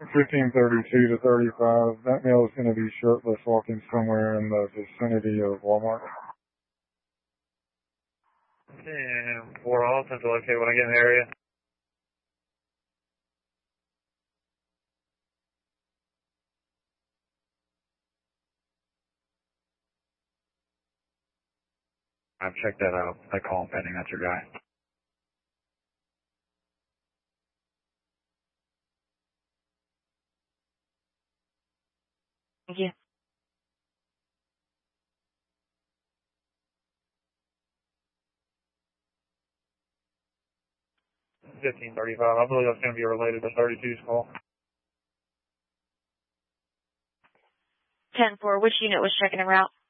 1532 to 35. That male is going to be shirtless walking somewhere in the vicinity of Walmart. And 4 Austin to locate when I get in the area. I've checked that out. I call him pending. That's your guy. Thank you. $15.35. I believe that's going to be related to 32's call. 10-4. Which unit was checking en route?